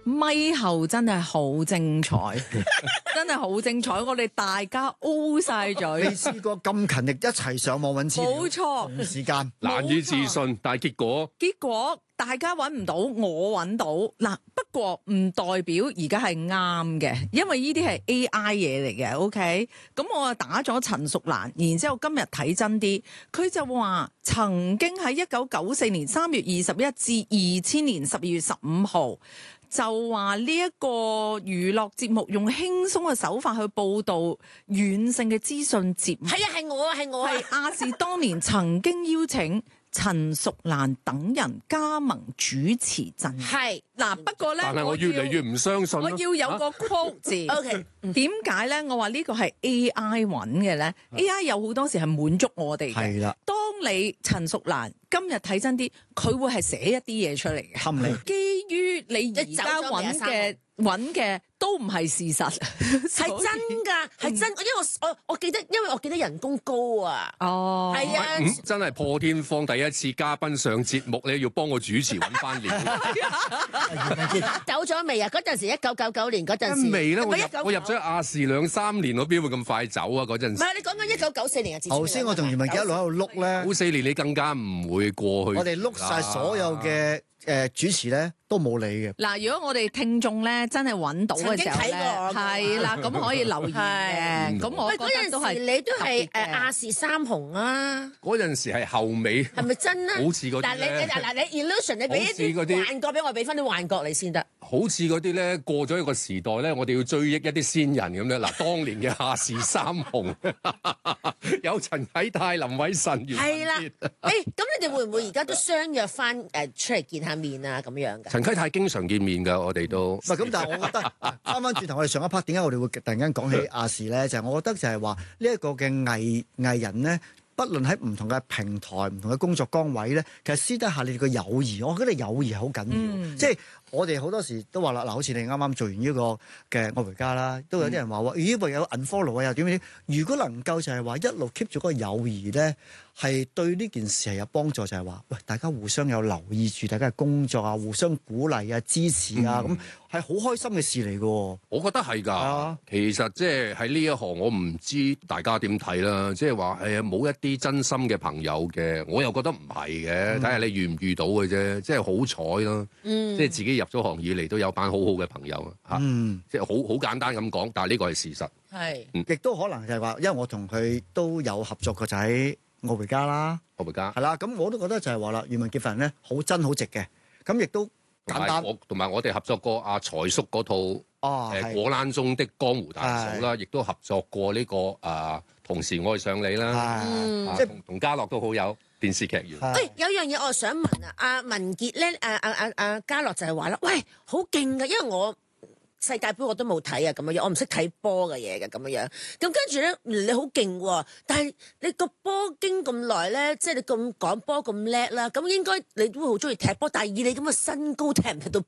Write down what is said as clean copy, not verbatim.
咪後真係好精彩，真係好精彩！我哋大家 O 晒嘴， 未試過咁勤力一齊上網揾資料， 冇錯， 同時間難以置信，但係結果大家揾唔到，我揾到嗱。不過唔代表而家係啱嘅，因為呢啲係 AI 嘢嚟嘅。OK，咁我啊打咗陳淑蘭，然之後今日睇真啲，佢就話曾經喺1994年3月21至2000年12月15號。就話呢一個娛樂節目用輕鬆嘅手法去報導軟性嘅資訊節目， 係我啊， 係亞視當年曾經邀請陳淑蘭等人加盟主持陣。 係嗱，不過咧， 但係我越嚟越唔相信。 我要有個 quote 字。 OK， 點解咧？我話呢個係 AI 揾嘅咧？AI 有好多時係滿足我哋嘅。 係啦， 當你陳淑蘭今日睇真啲，佢會係寫一啲嘢出嚟嘅。 氹你。 基於你而家揾嘅都唔係事實， 係真㗎，係真。因為我記得，因為我記得人工高啊。 哦， 係啊， 真係破天荒第一次嘉賓上節目，你要幫我主持揾翻料。 走咗未啊？嗰陣時1999年嗰陣時未咧，我入咗亞視2-3年，我邊會咁快走啊？嗰陣時唔係你講緊1994年嘅節目。 頭先我同余文傑一路喺度碌咧 ，94年你更加唔會過去。 我哋碌晒所有嘅主持咧都冇理嘅。 嗱，如果我哋聽眾咧真係揾到嘅時候咧，係啦，咁可以留言嘅。咁我覺得都係你都係亞視三紅啊。 嗰陣時係後尾， 係咪真啊？ 好似嗰啲但係你 illusion，你俾一啲幻覺俾我，俾翻啲幻覺你先得。 好似嗰啲咧過咗一個時代咧，我哋要追憶一啲先人咁樣。嗱，當年嘅亞視三紅有陳啟泰、林偉臣、袁係啦。咁你哋會唔會而家都相約翻出嚟見下面啊？咁樣㗎？ 陳啟泰經常見面㗎，我哋都。 唔係咁，但係我覺得翻轉頭，我哋上一 part 點解我哋會突然間講起亞視咧？就係我覺得就係話呢一個嘅藝人咧，不論喺唔同嘅平台、唔同嘅工作崗位咧，其實私底下你哋嘅友誼，我覺得友誼係好緊要。即係我哋好多時都話啦，嗱，好似你啱啱做完呢個嘅愛回家啦，都有啲人話咦，喂，有 unfollow 啊，又點點？如果能夠就係話一路 keep 住嗰個友誼咧，係對呢件事係有幫助，就係話喂，大家互相有留意住大家嘅工作啊，互相鼓勵啊、支持啊，咁係好開心嘅事嚟㗎。 我覺得係㗎。其實即係喺呢一行，我唔知大家點睇啦。即係話冇一啲真心嘅朋友嘅，我又覺得唔係嘅。睇下你遇唔遇到嘅啫。即係好彩咯。即係自己入咗行以嚟都有班好好嘅朋友啊。即係好簡單咁講，但係呢個係事實。 係。 亦都可能就係話，因為我同佢都有合作過，就喺愛回家啦， 愛回家係啦。咁我都覺得就係話啦，余文傑份咧好真好直嘅。咁亦都簡單。 同埋我哋合作過阿財叔嗰套果欄中的江湖大嫂啦，亦都合作過呢個同時愛上你啦。即係同家樂都好有電視劇緣。 喂，有樣嘢我想問啊，阿文傑咧，阿家樂就係話啦，喂，好勁㗎，因為我世界盃我都冇睇啊，咁樣，我唔識睇波嘅嘢嘅咁樣。咁跟住咧，你好勁喎，但係你個波經咁耐咧，即係你咁講波咁叻啦，咁應該你都會好中意踢波。但係以你咁嘅身高，踢唔踢到